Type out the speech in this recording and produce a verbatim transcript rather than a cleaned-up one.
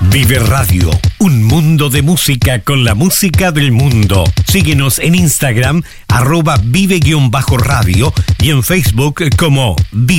Vive Radio, un mundo de música con la música del mundo. Síguenos en Instagram, arroba vive-radio y en Facebook como Vive.